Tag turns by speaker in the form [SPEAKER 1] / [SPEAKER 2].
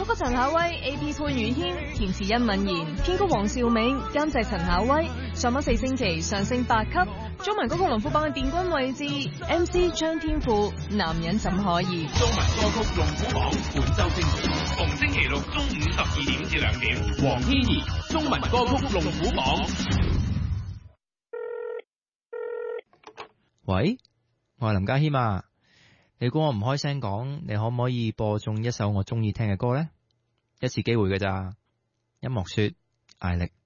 [SPEAKER 1] 曲陳巧威 ，AP 潘宇軒，填詞殷敏賢，編曲黃兆銘，監製陳巧威。上榜4星期，上升8級。中文歌曲龍虎榜嘅殿軍位置 ，MC 張天賦，男人怎可以？
[SPEAKER 2] 中文歌曲龍虎榜本周精選，逢星期六中午12點至2點，黃天怡中文歌曲龍虎榜。
[SPEAKER 3] 喂，我係林家謙啊！你估我唔開聲講，你可唔可以播中一首我中意聽嘅歌呢？一次機會㗎咋，音樂說艾力。